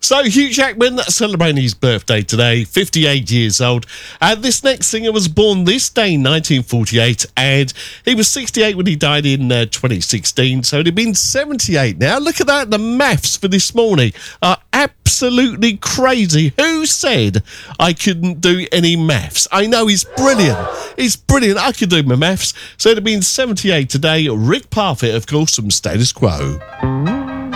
So Hugh Jackman celebrating his birthday today, 58 years old. And this next singer was born this day, 1948, and he was 68 when he died in 2016. So he'd been 78 now. Look at that. The maths for this morning are absolutely crazy. Who said I couldn't do any maths? I know he's brilliant. He's brilliant. I could do my maths. So it'd been 78 today. Rick Parfitt, of course, from Status Quo.